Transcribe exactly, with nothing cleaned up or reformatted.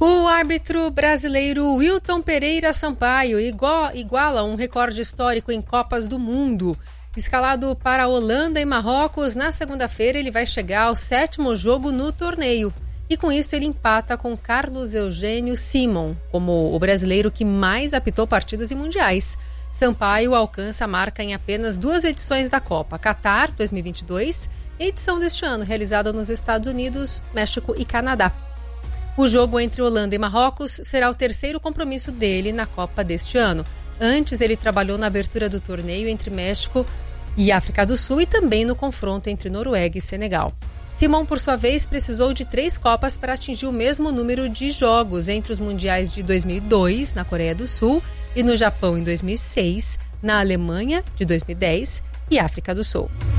O árbitro brasileiro Wilton Pereira Sampaio iguala um recorde histórico em Copas do Mundo. Escalado para a Holanda e Marrocos, na segunda-feira ele vai chegar ao sétimo jogo no torneio. E com isso ele empata com Carlos Eugênio Simon, como o brasileiro que mais apitou partidas em mundiais. Sampaio alcança a marca em apenas duas edições da Copa, Qatar dois mil e vinte e dois e a edição deste ano, realizada nos Estados Unidos, México e Canadá. O jogo entre Holanda e Marrocos será o terceiro compromisso dele na Copa deste ano. Antes, ele trabalhou na abertura do torneio entre México e África do Sul e também no confronto entre Noruega e Senegal. Simon, por sua vez, precisou de três Copas para atingir o mesmo número de jogos entre os mundiais de dois mil e dois, na Coreia do Sul, e no Japão em dois mil e seis, na Alemanha, de dois mil e dez, e África do Sul.